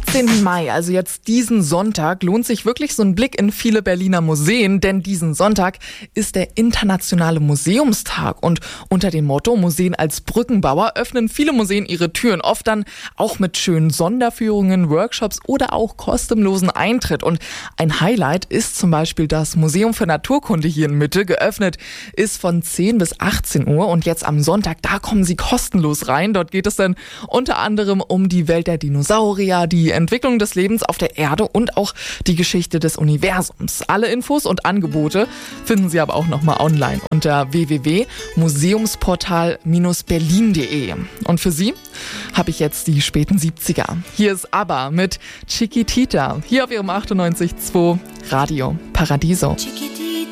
17. Mai, also jetzt diesen Sonntag, lohnt sich wirklich so ein Blick in viele Berliner Museen, denn diesen Sonntag ist der Internationale Museumstag und unter dem Motto Museen als Brückenbauer öffnen viele Museen ihre Türen, oft dann auch mit schönen Sonderführungen, Workshops oder auch kostenlosen Eintritt. Und ein Highlight ist zum Beispiel das Museum für Naturkunde hier in Mitte. Geöffnet ist von 10 bis 18 Uhr und jetzt am Sonntag, da kommen Sie kostenlos rein. Dort geht es dann unter anderem um die Welt der Dinosaurier, die Entwicklung des Lebens auf der Erde und auch die Geschichte des Universums. Alle Infos und Angebote finden Sie aber auch nochmal online unter www.museumsportal-berlin.de. Und für Sie habe ich jetzt die späten 70er. Hier ist ABBA mit Chiquitita, hier auf Ihrem 98.2 Radio Paradiso. Chiquitita.